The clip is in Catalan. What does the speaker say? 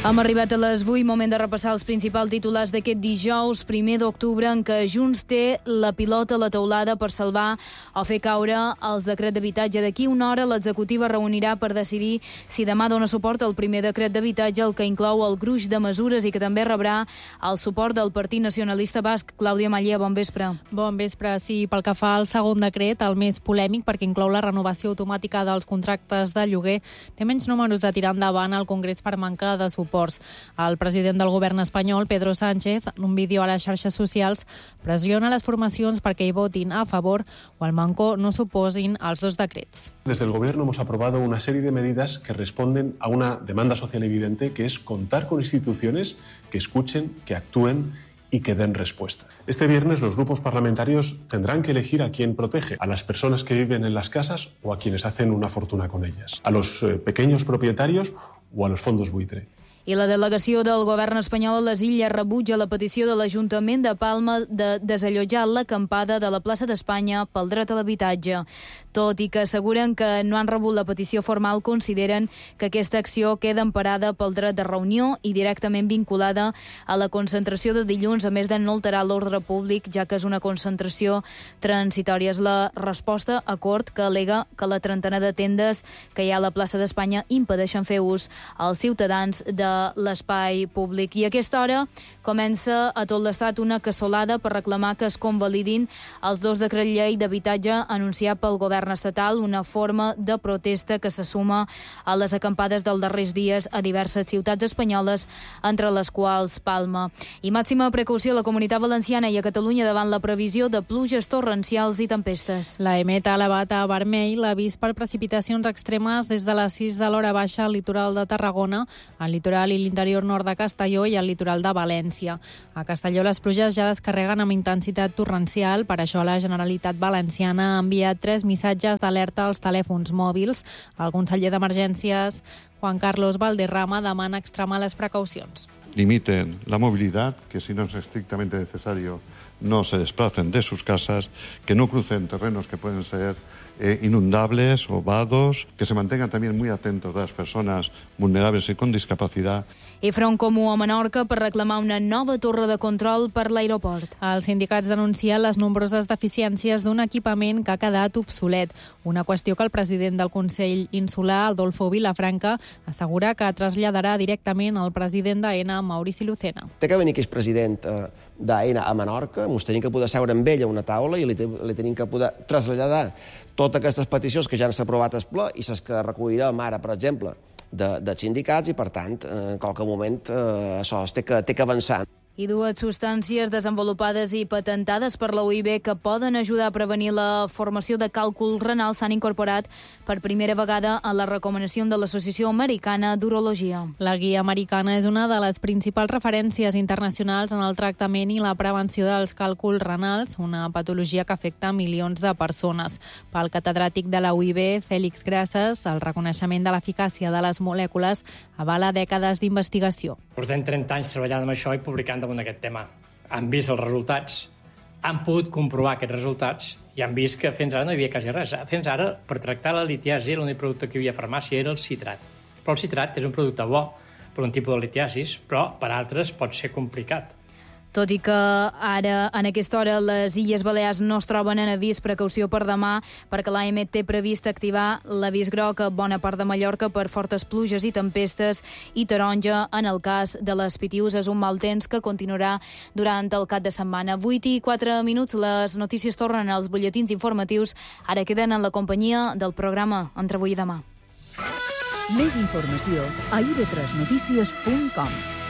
Hem arribat a les 8, moment de repassar els principals titulars d'aquest dijous, 1 d'octubre, en què Junts té la pilota a la teulada per salvar o fer caure els decrets d'habitatge. D'aquí una hora l'executiva reunirà per decidir si demà dona suport al primer decret d'habitatge, el que inclou el gruix de mesures i que també rebrà el suport del Partit Nacionalista Basc. Clàudia Mallea, bon vespre. Bon vespre. Sí, pel que fa al segon decret, el més polèmic perquè inclou la renovació automàtica dels contractes de lloguer, té menys números de tirar endavant al Congrés per manca de suport. El president del govern espanyol, Pedro Sánchez, en un vídeo a les xarxes socials, pressiona les formacions perquè hi votin a favor o al manco no s'oposin als dos decrets. Desde el Gobierno hemos aprobado una serie de medidas que responden a una demanda social evidente, que es contar con instituciones que escuchen, que actúen y que den respuesta. Este viernes los grupos parlamentarios tendrán que elegir a quién protege, a las personas que viven en las casas o a quienes hacen una fortuna con ellas, a los pequeños propietarios o a los fondos buitre. I la delegació del govern espanyol a les Illes rebutja la petició de l'Ajuntament de Palma de desallotjar l'acampada de la plaça d'Espanya pel dret a l'habitatge. Tot i que asseguren que no han rebut la petició formal, consideren que aquesta acció queda emparada pel dret de reunió i directament vinculada a la concentració de dilluns, a més de no alterar l'ordre públic, ja que és una concentració transitòria. És la resposta a Cort, que al·lega que la trentena de tendes que hi ha a la plaça d'Espanya impedeixen fer ús als ciutadans de l'espai públic. I a aquesta hora comença a tot l'estat una cassolada per reclamar que es convalidin els dos decrets llei d'habitatge anunciat pel govern estatal, una forma de protesta que se suma a les acampades dels darrers dies a diverses ciutats espanyoles, entre les quals Palma. I màxima precaució a la Comunitat Valenciana i a Catalunya davant la previsió de pluges torrencials i tempestes. La EMET ha elevat a vermell l'avís per precipitacions extremes des de les 6 de l'hora baixa al litoral de Tarragona, al litoral i l'interior nord de Castelló i al litoral de València. A Castelló les pluges ja descarreguen amb intensitat torrencial, per això la Generalitat Valenciana ha enviat 3 missatges d'alerta als telèfons mòbils. El conseller d'Emergències, Juan Carlos Valderrama, demana extremar les precaucions. Limiten la movilidad, que si no es estrictamente necesario no se desplacen de sus casas, que no crucen terrenos que pueden ser inundables o vados, que se mantengan también muy atentos a las personas vulnerables y con discapacidad. I Front Comú a Menorca per reclamar una nova torre de control per l'aeroport. Els sindicats denuncien les nombroses deficiències d'un equipament que ha quedat obsolet, una qüestió que el president del Consell Insular, Adolfo Vilafranca, assegura que traslladarà directament al president d'AENA, Maurici Lucena. Té que venir aquí el president d'AENA a Menorca, ens tenim que poder seure amb ell a una taula i li tenim que poder traslladar totes aquestes peticions que ja han aprovat al ple i les que recollirem ara, per exemple, de sindicats, i per tant, en qualsevol moment això té que avançar. I dues substàncies desenvolupades i patentades per la UIB que poden ajudar a prevenir la formació de càlcul renal s'han incorporat per primera vegada a la recomanació de l'Associació Americana d'Urologia. La guia americana és una de les principals referències internacionals en el tractament i la prevenció dels càlculs renals, una patologia que afecta milions de persones. Pel catedràtic de la UIB, Fèlix Grases, el reconeixement de l'eficàcia de les molècules avala dècades d'investigació. Portem 30 anys treballant amb això i publicant damunt d'aquest tema. Han vist els resultats, han pogut comprovar aquests resultats i han vist que fins ara no hi havia quasi res. Fins ara, per tractar la litiasi, l'únic producte que hi havia a farmàcia era el citrat. Però el citrat és un producte bo per un tipus de litiasis, però per altres pot ser complicat. Tot i que ara, en aquesta hora, les Illes Balears no es troben en avís precaució per demà, perquè l'AEMET té previst activar l'avís groc a bona part de Mallorca per fortes pluges i tempestes i taronja en el cas de les Pitius. És un mal temps que continuarà durant el cap de setmana. 8:04, les notícies tornen als butlletins informatius. Ara queden en la companyia del programa Entre avui i demà. Més informació a ib3notícies.com.